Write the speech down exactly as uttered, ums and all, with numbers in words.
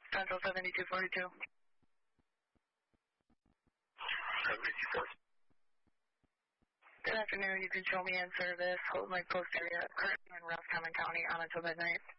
Central seventy-two forty-two. seventy-two forty-two. Good afternoon. You can show me in service, Holton Lake Post area, currently in Roscommon County on until midnight.